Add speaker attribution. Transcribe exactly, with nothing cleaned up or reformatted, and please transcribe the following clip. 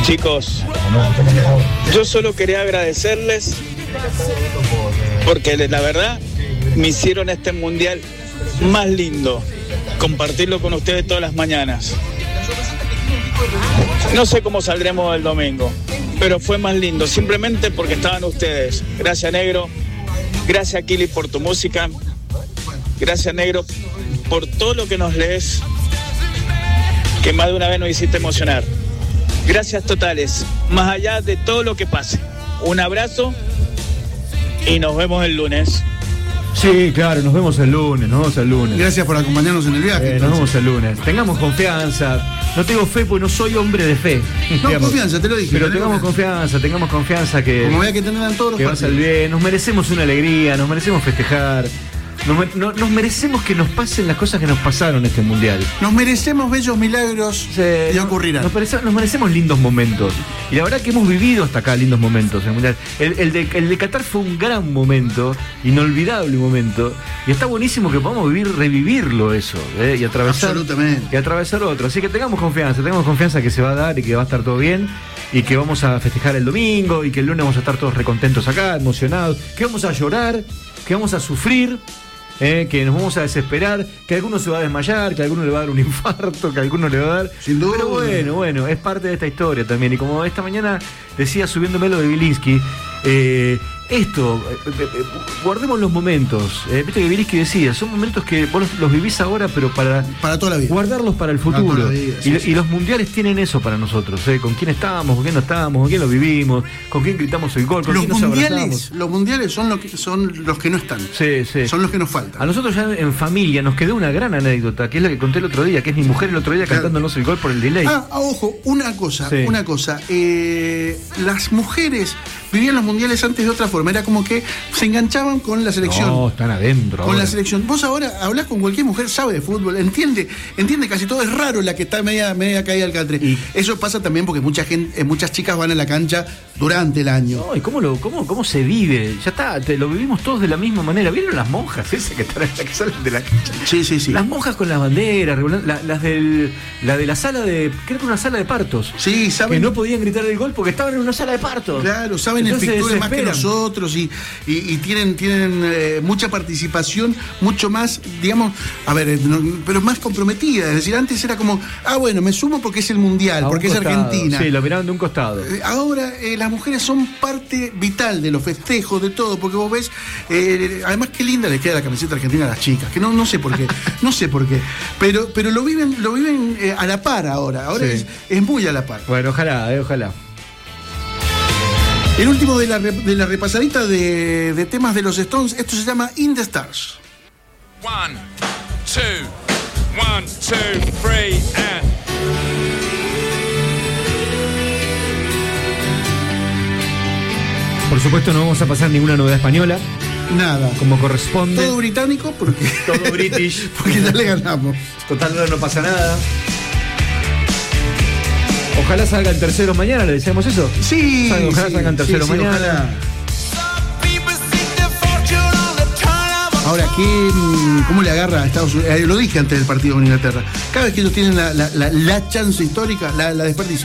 Speaker 1: Chicos, yo solo quería agradecerles porque la verdad me hicieron este mundial más lindo, compartirlo con ustedes todas las mañanas. No sé cómo saldremos el domingo, pero fue más lindo, simplemente porque estaban ustedes. Gracias, Negro. Gracias, Kili, por tu música. Gracias, Negro, por todo lo que nos lees, que más de una vez nos hiciste emocionar. Gracias totales, más allá de todo lo que pase. Un abrazo y nos vemos el lunes.
Speaker 2: Sí, claro, nos vemos el lunes, nos vemos el lunes.
Speaker 3: Gracias por acompañarnos en el viaje.
Speaker 2: Eh, nos vemos el lunes. Tengamos confianza. No tengo fe porque no soy hombre de fe.
Speaker 3: No, digamos. Confianza, te lo dije.
Speaker 2: Pero tengamos confianza, tengamos confianza que...
Speaker 3: Como vea que tendrán todos los
Speaker 2: que va a salir bien. Nos merecemos una alegría, nos merecemos festejar. Nos, no, nos merecemos que nos pasen las cosas que nos pasaron en este mundial.
Speaker 3: Nos merecemos bellos milagros
Speaker 2: sí,
Speaker 3: y ocurrirán.
Speaker 2: Nos, merece, nos merecemos lindos momentos. Y la verdad que hemos vivido hasta acá lindos momentos en el mundial. El, el, de, el de Qatar fue un gran momento, inolvidable momento. Y está buenísimo que podamos vivir, revivirlo eso, ¿eh? y atravesar.
Speaker 3: Absolutamente.
Speaker 2: Y atravesar otro. Así que tengamos confianza, tengamos confianza que se va a dar y que va a estar todo bien. Y que vamos a festejar el domingo y que el lunes vamos a estar todos recontentos acá, emocionados. Que vamos a llorar, que vamos a sufrir. Eh, que nos vamos a desesperar, que alguno se va a desmayar, que a alguno le va a dar un infarto, que a alguno le va a dar...
Speaker 3: Sin duda.
Speaker 2: Pero bueno, bueno, es parte de esta historia también. Y como esta mañana decía subiéndome lo de Bilinski, eh, esto, eh, eh, guardemos los momentos. Eh, Viste que Bilinski decía, son momentos que vos los, los vivís ahora, pero para...
Speaker 3: Para toda la vida.
Speaker 2: Guardarlos para el futuro.
Speaker 3: Para toda la vida, sí,
Speaker 2: y,
Speaker 3: sí.
Speaker 2: y los mundiales tienen eso para nosotros, eh, con quién estábamos, con quién no estábamos, con quién lo vivimos, con quién gritamos el gol, con
Speaker 3: los
Speaker 2: quién nos
Speaker 3: mundiales,
Speaker 2: abrazamos.
Speaker 3: Los mundiales son, lo que, son los que no están.
Speaker 2: Sí, sí.
Speaker 3: Son los que nos faltan.
Speaker 2: A nosotros ya en familia nos quedó una gran anécdota, que es la que conté el otro día, que es mi mujer el otro día
Speaker 3: claro.
Speaker 2: cantándonos el gol por el delay.
Speaker 3: Ah, ah ojo, una cosa,
Speaker 2: sí.
Speaker 3: una cosa. Eh, las mujeres vivían los mundiales antes de otra forma. Era como que se enganchaban con la selección.
Speaker 2: No, están adentro.
Speaker 3: Con
Speaker 2: ahora.
Speaker 3: la selección. Vos ahora hablás con cualquier mujer, sabe de fútbol, entiende, entiende casi todo. Es raro la que está media, media caída al catre. Y eso pasa también porque mucha gente, muchas chicas van a la cancha durante el año.
Speaker 2: No, ¿y cómo, lo, cómo, cómo se vive? Ya está, te, lo vivimos todos de la misma manera. ¿Vieron las monjas esas que están que salen de la cancha?
Speaker 3: Sí, sí, sí.
Speaker 2: Las monjas con las banderas, la, las del, la de la sala de, creo que una sala de partos.
Speaker 3: Sí, saben.
Speaker 2: Que no podían gritar el gol porque estaban en una sala de partos.
Speaker 3: Claro, saben Entonces, el picture más que nosotros y, y, y tienen, tienen eh, mucha participación, mucho más, digamos, a ver, no, pero más comprometida. Es decir, antes era como, ah, bueno, me sumo porque es el mundial, porque
Speaker 2: costado,
Speaker 3: es Argentina.
Speaker 2: Sí, lo miraban de un costado.
Speaker 3: Eh, ahora eh, las mujeres son parte vital de los festejos, de todo, porque vos ves, eh, además qué linda les queda la camiseta argentina a las chicas, que no, no sé por qué, no sé por qué, pero, pero lo viven, lo viven eh, a la par ahora, ahora sí. es, es muy a la par.
Speaker 2: Bueno, ojalá, eh, ojalá.
Speaker 3: El último de la, de la repasadita de, de temas de los Stones, esto se llama In the Stars.
Speaker 4: One, two, one, two, three, and...
Speaker 2: Por supuesto no vamos a pasar ninguna novedad española.
Speaker 3: Nada.
Speaker 2: Como corresponde.
Speaker 3: Todo británico porque...
Speaker 2: Todo british.
Speaker 3: Porque ya le ganamos.
Speaker 2: Total, no, no pasa nada. Ojalá salga el tercero mañana, ¿le decíamos eso?
Speaker 3: Sí.
Speaker 2: Salga, ojalá
Speaker 3: sí,
Speaker 2: salga el tercero
Speaker 3: sí, sí,
Speaker 2: mañana.
Speaker 3: Ojalá. Ahora, ¿qué, ¿cómo le agarra a Estados Unidos? Eh, lo dije antes del partido con Inglaterra. Cada vez que ellos tienen la, la, la, la chance histórica, la, la desperdicio.